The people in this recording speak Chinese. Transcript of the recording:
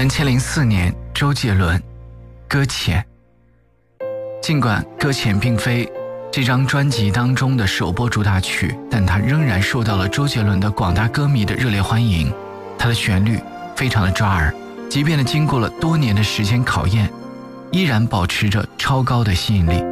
2004年，周杰伦《搁浅》。尽管《搁浅》并非这张专辑当中的首播主打曲，但它仍然受到了周杰伦的广大歌迷的热烈欢迎。它的旋律非常的抓耳，即便经过了多年的时间考验，依然保持着超高的吸引力。